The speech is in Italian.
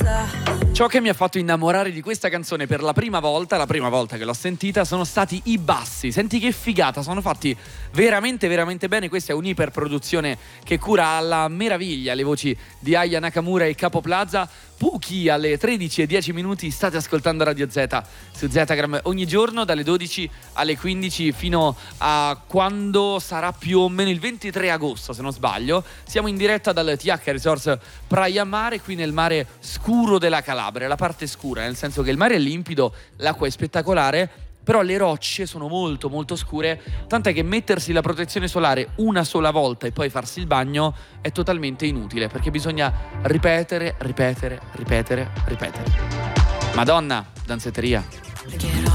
Ciò che mi ha fatto innamorare di questa canzone per la prima volta che l'ho sentita, sono stati i bassi. Senti che figata, sono fatti veramente veramente bene. Questa è un'iperproduzione che cura alla meraviglia le voci di Aya Nakamura e Capo Plaza. Puki alle 13:10 state ascoltando Radio Z su Zgram ogni giorno dalle 12 alle 15 fino a quando sarà più o meno il 23 agosto se non sbaglio. Siamo in diretta dal TH Resorts Praia Mare, qui nel mare scuro della Calabria, la parte scura, nel senso che il mare è limpido, l'acqua è spettacolare, però le rocce sono molto molto scure, tant'è che mettersi la protezione solare una sola volta e poi farsi il bagno è totalmente inutile, perché bisogna ripetere. Madonna, danzetteria.